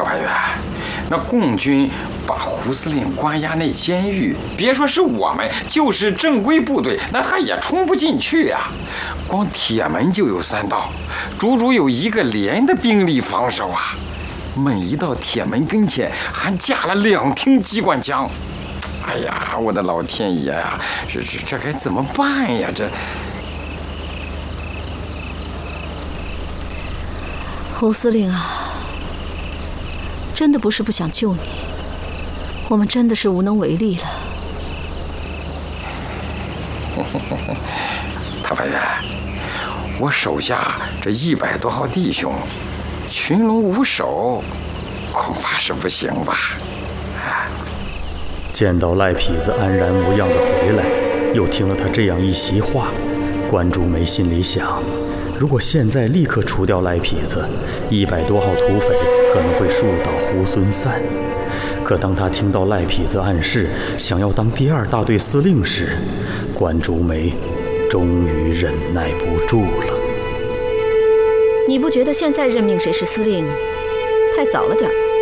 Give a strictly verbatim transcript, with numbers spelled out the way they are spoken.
陶白玉，那共军把胡司令关押那监狱，别说是我们，就是正规部队，那他也冲不进去呀、啊。光铁门就有三道，足足有一个连的兵力防守啊。每一道铁门跟前还架了两挺机关枪。哎呀，我的老天爷呀、啊，这这这该怎么办呀？这侯司令啊，真的不是不想救你，我们真的是无能为力了。 陶白玉，我手下这一百多号弟兄，群龙无首，恐怕是不行吧？ 见到赖痞子安然无恙的回来，又听了他这样一席话，关竹梅心里想：如果现在立刻除掉赖痞子，一百多号土匪可能会树倒猢狲散。可当他听到赖痞子暗示想要当第二大队司令时，关竹梅终于忍耐不住了。 你不觉得现在任命谁是司令太早了点吗？